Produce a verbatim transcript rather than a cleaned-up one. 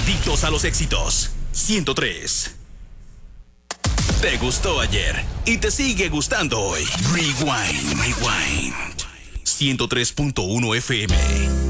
Adictos a los éxitos. ciento tres. Te gustó ayer y te sigue gustando hoy. Rewind, rewind. ciento tres punto uno F M.